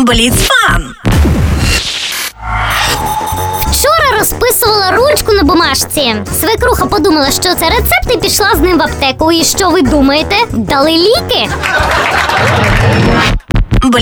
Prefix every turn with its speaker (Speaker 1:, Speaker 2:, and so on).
Speaker 1: Бліц-фан!
Speaker 2: Вчора розписувала ручку на бумажці. Свекруха подумала, що це рецепт, і пішла з ним в аптеку. І що ви думаєте? Дали ліки?